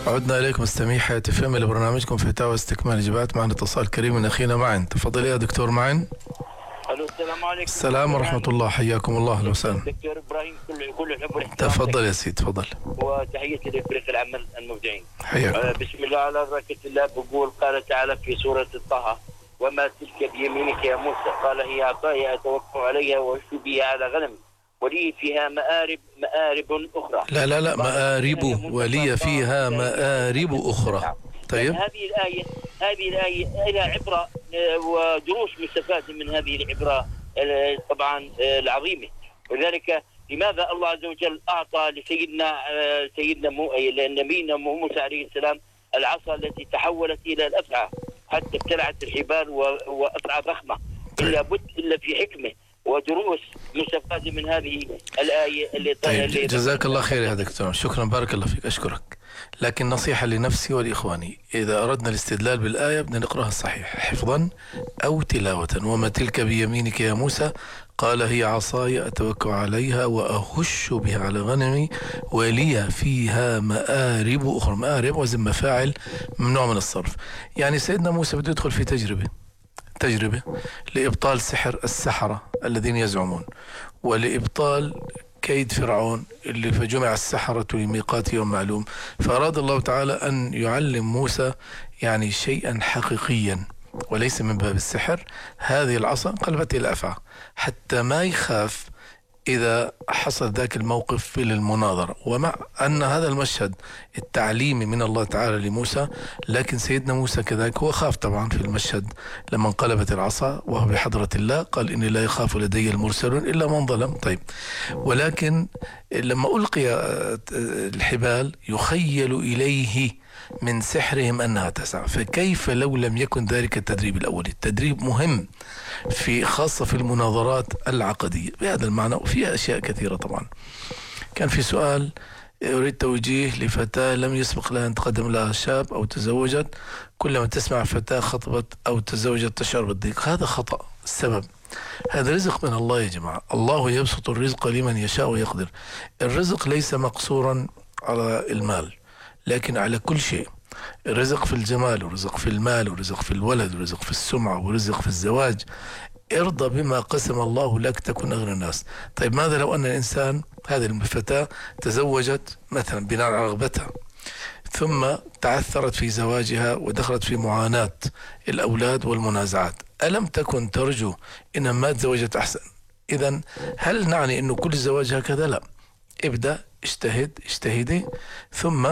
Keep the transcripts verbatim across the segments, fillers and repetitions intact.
عدنا إليكم مستمعي حياة اف ام لبرنامجكم فتاوى استكمال الإجابات. معنا اتصال كريم من أخينا معن. تفضل يا دكتور معن. الو السلام عليكم. السلام ورحمة الله، حياكم الله. أهلا وسهلا. دكتور إبراهيم، كل كل الحب والاحترام. تفضل يا سيدي، تفضل. وتحياتي لفريق العمل المبدعين. حياك. آه بسم الله على بركة الله. بقول قال تعالى في سورة طه: وما تلك بيمينك يا موسى؟ قال هي عصاي أتوكل عليها وأهش بها على غنمي ولي فيها مآرب مآرب أخرى. لا لا لا مآرب، ولي فيها مآرب أخرى. طيب، هذه الآية هذه الآية لها عبرة ودروس مستفادة من هذه العبرة طبعا العظيمة. ولذلك لماذا الله عز وجل أعطى لسيدنا سيدنا مو نبينا موسى عليه السلام العصا التي تحولت إلى الأفعى حتى ابتلعت الحبال وأفعى ضخمة؟ إلا بد إلا في حكمة ودروس مستفادة من هذه الآية اللي طيب. جزاك الله خير يا دكتور، شكرا، بارك الله فيك، أشكرك. لكن نصيحة لنفسي ولإخواني، إذا أردنا الاستدلال بالآية بدنا نقرأها صحيح حفظا أو تلاوة. وما تلك بيمينك يا موسى؟ قال هي عصاي أتوكل عليها وأهش بها على غنمي ولي فيها مآرب أخرى. مآرب وزن مفاعل ممنوع من الصرف. يعني سيدنا موسى بده يدخل في تجربة تجربة لإبطال سحر السحرة الذين يزعمون، ولإبطال كيد فرعون اللي فجمع السحرة لميقات يوم معلوم. فأراد الله تعالى أن يعلم موسى يعني شيئا حقيقيا وليس من باب السحر. هذه العصا قلبت إلى أفعى حتى ما يخاف إذا حصل ذاك الموقف في المناظرة. ومع أن هذا المشهد التعليمي من الله تعالى لموسى، لكن سيدنا موسى كذلك هو خاف طبعا في المشهد لما انقلبت العصا وهو بحضرة الله، قال إني لا يخاف لدي المرسلون إلا من ظلم. طيب، ولكن لما ألقي الحبال يخيل إليه من سحرهم أنها تسعى، فكيف لو لم يكن ذلك التدريب الأولي؟ التدريب مهم في خاصة في المناظرات العقدية بهذا المعنى، وفيها أشياء كثيرة طبعا. كان في سؤال أريد توجيه لفتاة لم يسبق لها أن تقدم لها شاب أو تزوجت، كلما تسمع فتاة خطبت أو تزوجت تشعر بالضيق. هذا خطأ. السبب هذا رزق من الله يا جماعة. الله يبسط الرزق لمن يشاء ويقدر. الرزق ليس مقصورا على المال لكن على كل شيء. الرزق في الجمال، ورزق في المال، ورزق في الولد، ورزق في السمعة، ورزق في الزواج. ارضى بما قسم الله لك تكن أغنى الناس. طيب، ماذا لو أن الإنسان هذه الفتاة تزوجت مثلا بناء على رغبتها ثم تعثرت في زواجها ودخلت في معاناة الأولاد والمنازعات؟ ألم تكن ترجو إنها ما تزوجت أحسن؟ إذن هل نعني أنه كل زواج هكذا؟ لا. ابدأ، اجتهد، اجتهدي، ثم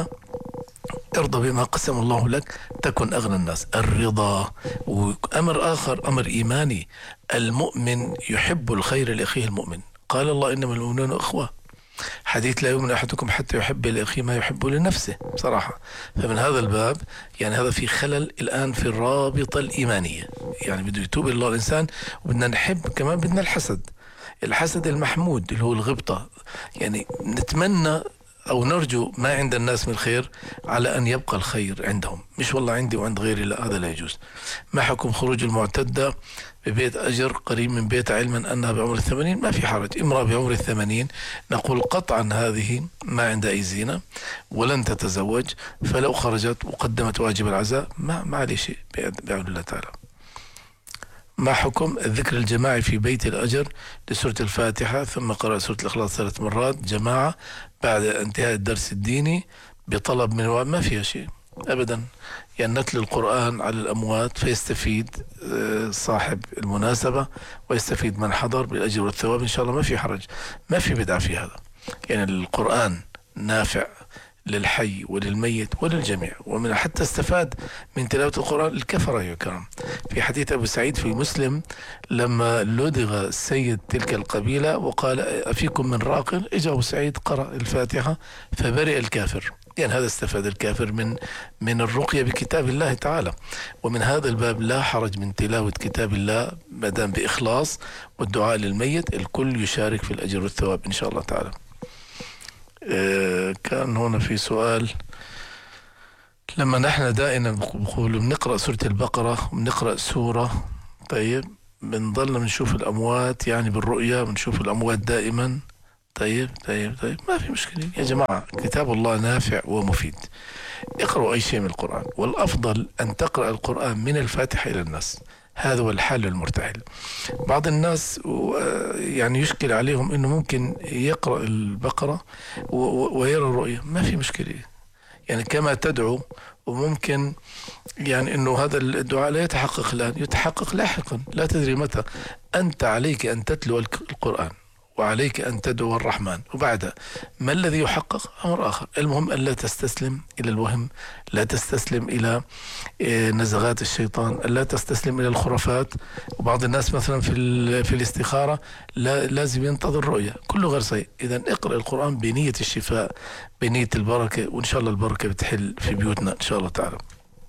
ارضى بما قسم الله لك تكن أغنى الناس. الرضا. وأمر آخر أمر إيماني، المؤمن يحب الخير لأخيه المؤمن. قال الله إنما المؤمنون أخوة. حديث لا يؤمن أحدكم حتى يحب لأخيه ما يحب لنفسه بصراحة. فمن هذا الباب يعني هذا في خلل الآن في الرابطة الإيمانية. يعني بده يتوب الله الإنسان، وبدنا نحب كمان، بدنا الحسد الحسد المحمود اللي هو الغبطة. يعني نتمنى أو نرجو ما عند الناس من الخير على أن يبقى الخير عندهم، مش والله عندي وعند غيري، لا، هذا لا يجوز. ما حكم خروج المعتدة ببيت أجر قريب من بيت علما أنها بعمر الثمانين؟ ما في حرج. امرأة بعمر الثمانين نقول قطعا هذه ما عندها أي زينة ولن تتزوج، فلو خرجت وقدمت واجب العزاء ما ما عليه شيء بإذن الله تعالى. ما حكم الذكر الجماعي في بيت الأجر لسورة الفاتحة ثم قراءة سورة الإخلاص ثلاث مرات جماعة بعد انتهاء الدرس الديني بطلب من الوالد؟ ما فيها شيء أبدا. يعني نتل القرآن على الأموات فيستفيد صاحب المناسبة ويستفيد من حضر بالأجر والثواب إن شاء الله، ما في حرج، ما في بدعة في هذا. يعني القرآن نافع للحي وللميت وللجميع، ومن حتى استفاد من تلاوة القرآن الكفرة يا كرام. في حديث أبو سعيد في مسلم لما لدغ سيد تلك القبيلة وقال أفيكم من راق؟ إجا أبو سعيد قرأ الفاتحة فبرئ الكافر. يعني هذا استفاد الكافر من من الرقية بكتاب الله تعالى. ومن هذا الباب لا حرج من تلاوة كتاب الله ما دام بإخلاص، والدعاء للميت الكل يشارك في الأجر والثواب إن شاء الله تعالى. كان هنا في سؤال، لما نحن دائما بقول بنقرأ سورة البقرة وبنقرأ سورة، طيب بنضل بنشوف الأموات يعني بالرؤيا، بنشوف الأموات دائما. طيب طيب طيب ما في مشكلة يا جماعة، كتاب الله نافع ومفيد. اقرأوا أي شيء من القرآن، والأفضل أن تقرأ القرآن من الفاتحة إلى الناس، هذا هو الحل المرتحل. بعض الناس يعني يشكل عليهم أنه ممكن يقرأ البقرة ويرى الرؤية، ما في مشكلة يعني كما تدعو، وممكن يعني أنه هذا الدعاء لا يتحقق الآن، يتحقق لاحقا لا تدري متى. أنت عليك أن تتلو القرآن وعليك أن تدعو الرحمن، وبعد ما الذي يحقق أمر آخر. المهم أن لا تستسلم إلى الوهم، لا تستسلم إلى نزغات الشيطان، لا تستسلم إلى الخرافات. وبعض الناس مثلا في في الاستخارة لا لازم ينتظر رؤية، كله غير صحيح. إذا اقرأ القرآن بنية الشفاء، بنية البركة، وإن شاء الله البركة بتحل في بيوتنا إن شاء الله تعالى.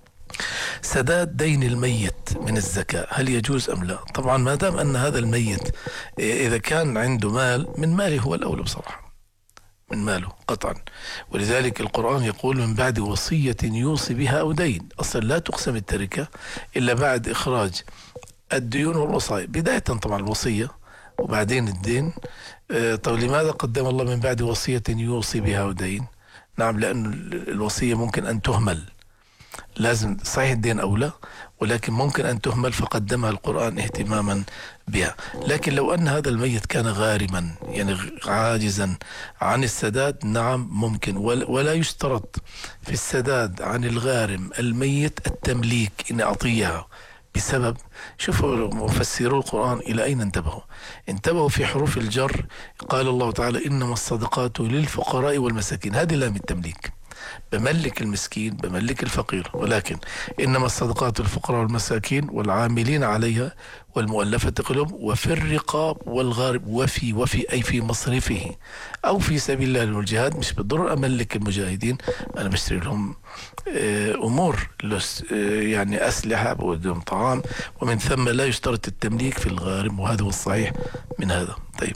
سداد دين الميت من الزكاة هل يجوز أم لا؟ طبعا ما دام أن هذا الميت إذا كان عنده مال، من ماله هو الأولى بصراحة، من ماله قطعا. ولذلك القرآن يقول من بعد وصية يوصي بها أو دين. أصلا لا تقسم التركة إلا بعد إخراج الديون والوصايا، بداية طبعا الوصية وبعدين الدين. طب لماذا قدم الله من بعد وصية يوصي بها أو دين؟ نعم، لأن الوصية ممكن أن تهمل، لازم صحيح الدين أولى، ولكن ممكن أن تهمل، فقدمها القرآن اهتماما بها. لكن لو أن هذا الميت كان غارما يعني عاجزا عن السداد، نعم ممكن، ولا يشترط في السداد عن الغارم الميت التمليك إن أعطيها. بسبب شوفوا مفسرو القرآن إلى أين انتبهوا انتبهوا في حروف الجر. قال الله تعالى إنما الصدقات للفقراء والمساكين، هذه لام التمليك، بملك المسكين بملك الفقير. ولكن إنما الصدقات للفقراء والمساكين والعاملين عليها والمؤلفة قلوب وفي الرقاب والغارب وفي وفي أي في مصرفه أو في سبيل الله والجهاد. مش بالضرورة أملك المجاهدين، أنا بشتري لهم أمور يعني أسلحة، بودهم طعام، ومن ثم لا يشترط التمليك في الغارم، وهذا هو الصحيح من هذا. طيب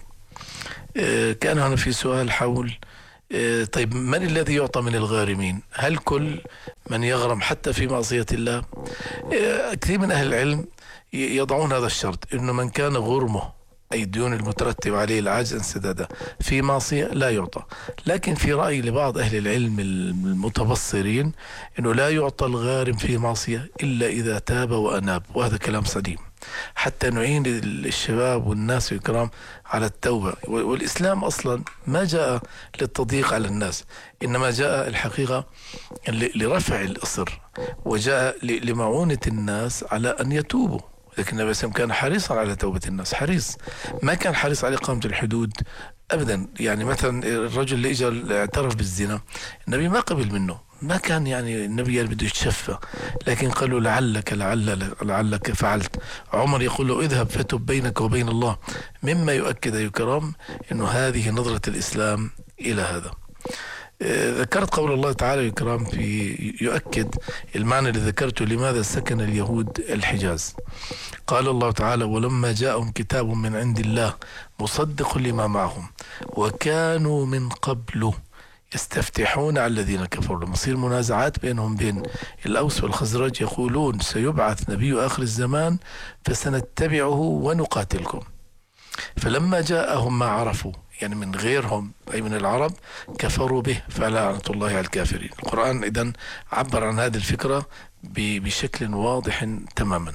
كان هنا في سؤال حول طيب من الذي يعطى من الغارمين؟ هل كل من يغرم حتى في معصية الله؟ كثير من أهل العلم يضعون هذا الشرط، إنه من كان غرمه أي الديون المترتب عليه العجز عن سدادها في معصية لا يعطى. لكن في رأي لبعض أهل العلم المتبصرين إنه لا يعطى الغارم في معصية إلا إذا تاب وأناب، وهذا كلام سليم، حتى نعين الشباب والناس الكرام على التوبة. والإسلام أصلا ما جاء للتضييق على الناس، إنما جاء الحقيقة لرفع الإصر، وجاء لمعونة الناس على أن يتوبوا. لكن النبي صلى الله عليه وسلم كان حريصا على توبة الناس، حريص، ما كان حريص على إقامة الحدود أبدا. يعني مثلا الرجل اللي إجا اعترف بالزنا، النبي ما قبل منه، ما كان يعني النبي بده يتشفى، لكن قال له لعلك لعل لعلك فعلت. عمر يقول له اذهب فتب بينك وبين الله، مما يؤكد يا كرام انه هذه نظرة الاسلام الى هذا. ذكرت قول الله تعالى يا كرام في يؤكد المعنى اللي ذكرته، لماذا سكن اليهود الحجاز. قال الله تعالى ولما جاءهم كتاب من عند الله مصدق لما معهم وكانوا من قبل يستفتحون على الذين كفروا. لما يصير منازعات بينهم بين الأوس والخزرج يقولون سيبعث نبي آخر الزمان فسنتبعه ونقاتلكم. فلما جاءهم ما عرفوا يعني من غيرهم أي من العرب كفروا به فلعنة الله على الكافرين. القرآن إذن عبر عن هذه الفكرة بشكل واضح تماما.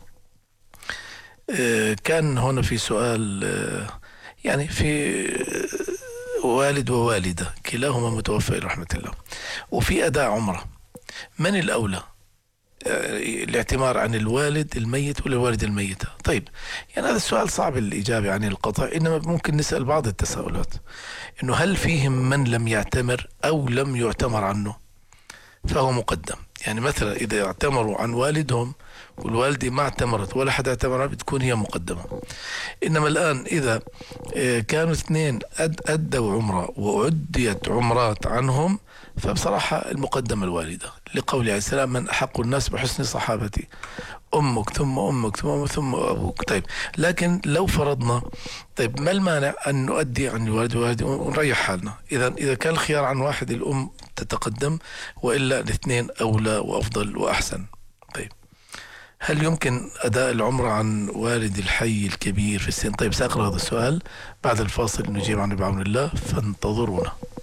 كان هنا في سؤال يعني في والد ووالدة كلاهما متوفى إلى رحمة الله، وفي أداء عمرة، من الأولى الاعتمار عن الوالد الميت ولا الوالد الميتة؟ طيب يعني هذا السؤال صعب الإجابة عن القطع، إنما ممكن نسأل بعض التساؤلات، إنه هل فيهم من لم يعتمر أو لم يعتمر عنه فهو مقدم. يعني مثلا إذا اعتمروا عن والدهم والوالدة ما اعتمرت ولا حدا اعتمر بتكون هي مقدمة. إنما الآن إذا كانوا اثنين أدوا عمرة وعديت عمرات عنهم فبصراحة المقدمة الوالدة، لقول عليه السلام من أحق الناس بحسن صحابتي أمك ثم أمك ثم أمك ثم أبوك. طيب لكن لو فرضنا طيب ما المانع أن نؤدي عن الوالد والوالد ونريح حالنا؟ إذا إذا كان الخيار عن واحد الأم تتقدم، وإلا الاثنين أولى وأفضل وأحسن. طيب هل يمكن أداء العمرة عن والد الحي الكبير في السن؟ طيب سأقرأ هذا السؤال بعد الفاصل نجيب عنه بعون الله، فانتظرونا.